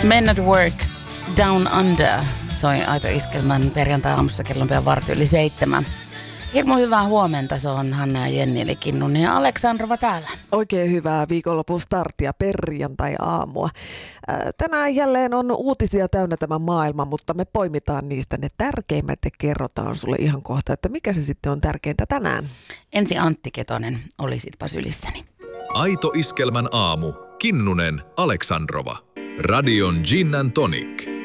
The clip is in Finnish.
Men at Work, Down Under soi Aito Iskelmän perjantai-aamussa kellon pian 6:15. Hirmu hyvää huomenta, se on Hanna ja Jenni eli Kinnunen ja Aleksandrova täällä. Oikein hyvää viikonlopun starttia perjantai-aamua. Tänään jälleen on uutisia täynnä tämä maailma, mutta me poimitaan niistä ne tärkeimmät ja kerrotaan sulle ihan kohta, että mikä se sitten on tärkeintä tänään. Ensi Antti Ketonen, olisitpa sylissäni. Aito Iskelmän aamu. Kinnunen, Aleksandrova. Radion Gin and Tonic.